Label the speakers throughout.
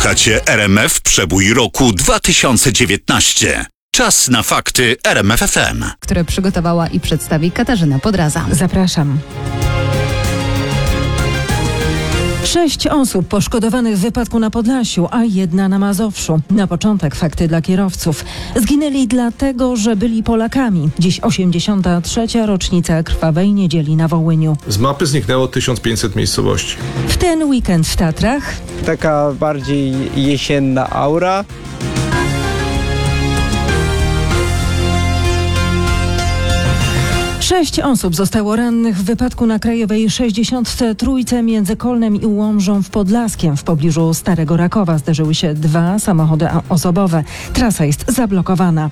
Speaker 1: Słuchacie RMF Przebój roku 2019. Czas na fakty RMF FM,
Speaker 2: które przygotowała i przedstawi Katarzyna Podraza.
Speaker 3: Zapraszam. 6 osób poszkodowanych w wypadku na Podlasiu, a 1 na Mazowszu. Na początek fakty dla kierowców. Zginęli dlatego, że byli Polakami. Dziś 83. rocznica Krwawej Niedzieli na Wołyniu.
Speaker 4: Z mapy zniknęło 1500 miejscowości.
Speaker 3: W ten weekend w Tatrach
Speaker 5: taka bardziej jesienna aura.
Speaker 3: Sześć osób zostało rannych w wypadku na Krajowej 63 między Kolnem i Łomżą w Podlaskiem. W pobliżu Starego Rakowa zderzyły się 2 samochody osobowe. Trasa jest zablokowana.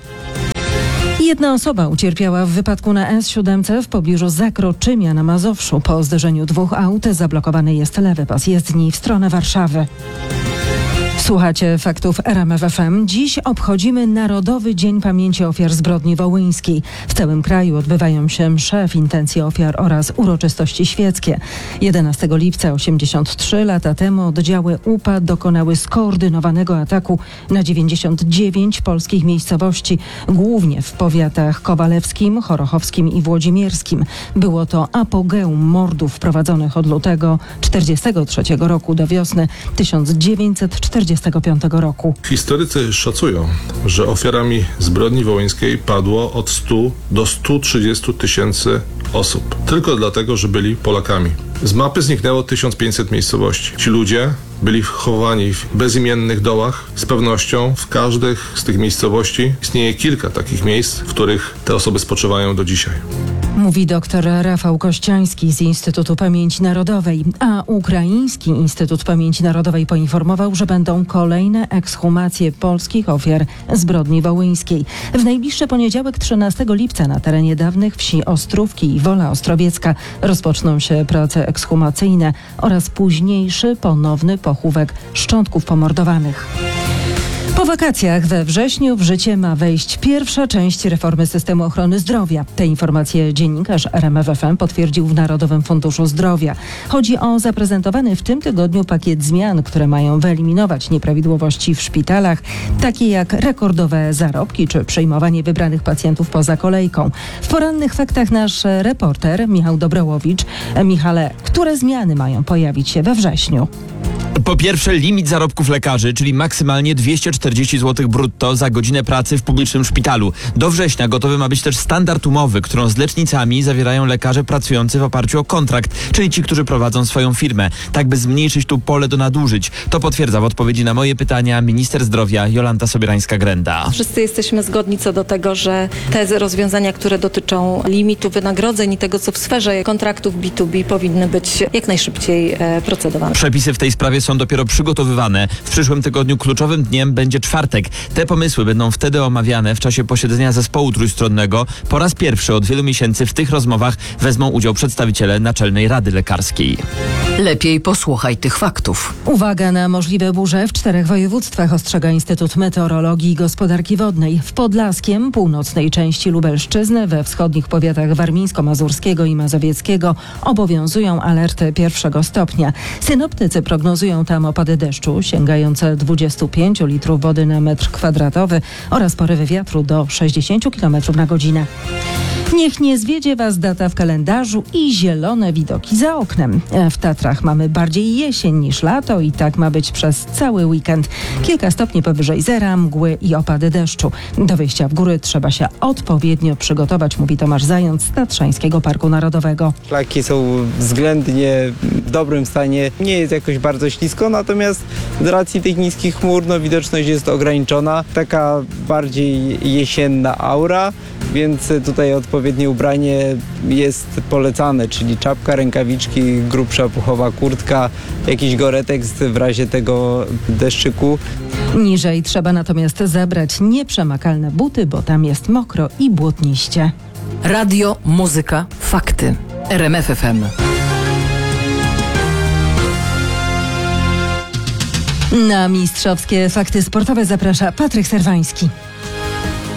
Speaker 3: 1 osoba ucierpiała w wypadku na S7 w pobliżu Zakroczymia na Mazowszu. Po zderzeniu 2 aut zablokowany jest lewy pas jezdni w stronę Warszawy. Słuchacie faktów RMF FM. Dziś obchodzimy Narodowy Dzień Pamięci Ofiar Zbrodni Wołyńskiej. W całym kraju odbywają się msze w intencji ofiar oraz uroczystości świeckie. 11 lipca 83 lata temu oddziały UPA dokonały skoordynowanego ataku na 99 polskich miejscowości, głównie w powiatach kowalewskim, chorochowskim i włodzimierskim. Było to apogeum mordów prowadzonych od lutego 1943 roku do wiosny 1945 roku.
Speaker 4: Historycy szacują, że ofiarami zbrodni wołyńskiej padło od 100 do 130 tysięcy osób. Tylko dlatego, że byli Polakami. Z mapy zniknęło 1500 miejscowości. Ci ludzie byli chowani w bezimiennych dołach. Z pewnością w każdej z tych miejscowości istnieje kilka takich miejsc, w których te osoby spoczywają do dzisiaj.
Speaker 3: Mówi dr Rafał Kościański z Instytutu Pamięci Narodowej, a Ukraiński Instytut Pamięci Narodowej poinformował, że będą kolejne ekshumacje polskich ofiar zbrodni wołyńskiej. W najbliższy poniedziałek 13 lipca na terenie dawnych wsi Ostrówki i Wola Ostrowiecka rozpoczną się prace ekshumacyjne oraz późniejszy ponowny pochówek szczątków pomordowanych. Po wakacjach we wrześniu w życie ma wejść pierwsza część reformy systemu ochrony zdrowia. Te informacje dziennikarz RMF FM potwierdził w Narodowym Funduszu Zdrowia. Chodzi o zaprezentowany w tym tygodniu pakiet zmian, które mają wyeliminować nieprawidłowości w szpitalach, takie jak rekordowe zarobki czy przyjmowanie wybranych pacjentów poza kolejką. W porannych faktach nasz reporter Michał Dobrołowicz. Michale, które zmiany mają pojawić się we wrześniu?
Speaker 6: Po pierwsze, limit zarobków lekarzy, czyli maksymalnie 240 zł brutto za godzinę pracy w publicznym szpitalu. Do września gotowy ma być też standard umowy, którą z lecznicami zawierają lekarze pracujący w oparciu o kontrakt, czyli ci, którzy prowadzą swoją firmę, tak by zmniejszyć tu pole do nadużyć. To potwierdza w odpowiedzi na moje pytania minister zdrowia Jolanta Sobierańska-Grenda.
Speaker 7: Wszyscy jesteśmy zgodni co do tego, że te rozwiązania, które dotyczą limitu wynagrodzeń i tego, co w sferze kontraktów B2B powinny być jak najszybciej procedowane.
Speaker 6: Przepisy w tej sprawie są dopiero przygotowywane. W przyszłym tygodniu kluczowym dniem będzie czwartek. Te pomysły będą wtedy omawiane w czasie posiedzenia zespołu trójstronnego. Po raz pierwszy od wielu miesięcy w tych rozmowach wezmą udział przedstawiciele Naczelnej Rady Lekarskiej.
Speaker 8: Lepiej posłuchaj tych faktów.
Speaker 3: Uwaga na możliwe burze w 4 województwach, ostrzega Instytut Meteorologii i Gospodarki Wodnej. W Podlaskiem, północnej części Lubelszczyzny, we wschodnich powiatach warmińsko-mazurskiego i mazowieckiego obowiązują alerty 1 stopnia. Synoptycy prognozują tam opady deszczu sięgające 25 litrów wody na metr kwadratowy oraz porywy wiatru do 60 km na godzinę. Niech nie zwiedzie Was data w kalendarzu i zielone widoki za oknem. W Tatrach mamy bardziej jesień niż lato i tak ma być przez cały weekend. Kilka stopni powyżej zera, mgły i opady deszczu. Do wyjścia w góry trzeba się odpowiednio przygotować, mówi Tomasz Zając z Tatrzańskiego Parku Narodowego.
Speaker 5: Szlaki są względnie w dobrym stanie. Nie jest jakoś bardzo ślisko, natomiast z racji tych niskich chmur widoczność jest ograniczona. Taka bardziej jesienna aura, więc tutaj odpowiednie ubranie jest polecane, czyli czapka, rękawiczki, grubsza puchowa kurtka, jakiś goretek w razie tego deszczyku.
Speaker 3: Niżej trzeba natomiast zabrać nieprzemakalne buty, bo tam jest mokro i błotniście.
Speaker 8: Radio, muzyka, fakty. RMF FM.
Speaker 3: Na mistrzowskie fakty sportowe zaprasza Patryk Serwański.